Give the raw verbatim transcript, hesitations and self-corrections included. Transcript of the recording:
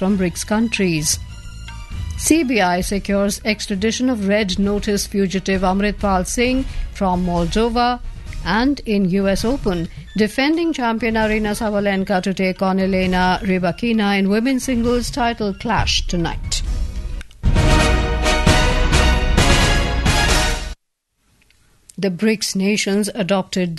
from BRICS countries. C B I secures extradition of red notice fugitive Amritpal Singh from Moldova. And in U S Open, defending champion Aryna Sabalenka to take on Elena Rybakina in women's singles title clash tonight. The BRICS nations adopted